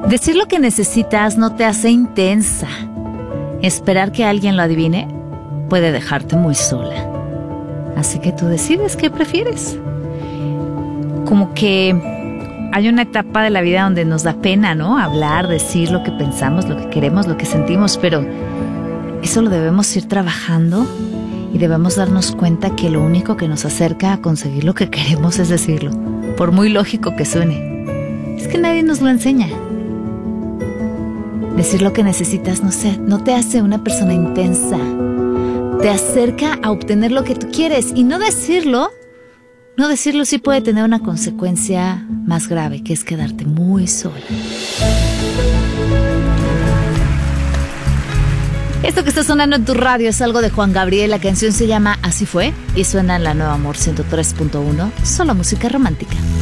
Decir lo que necesitas no te hace intensa. Esperar que alguien lo adivine puede dejarte muy sola. Así que tú decides qué prefieres. Como que hay una etapa de la vida donde nos da pena, ¿no? Hablar, decir lo que pensamos, lo que queremos, lo que sentimos, pero eso lo debemos ir trabajando y debemos darnos cuenta que lo único que nos acerca a conseguir lo que queremos es decirlo, por muy lógico que suene. Es que nadie nos lo enseña. Decir lo que necesitas, no te hace una persona intensa. Te acerca a obtener lo que tú quieres. Y no decirlo sí puede tener una consecuencia más grave, que es quedarte muy sola. Esto que está sonando en tu radio es algo de Juan Gabriel. La canción se llama Así Fue y suena en la Nueva Amor 103.1. Solo música romántica.